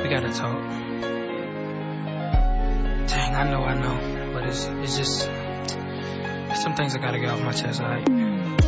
We gotta talk. Dang, I know, but it's just some things I gotta get off my chest, alright?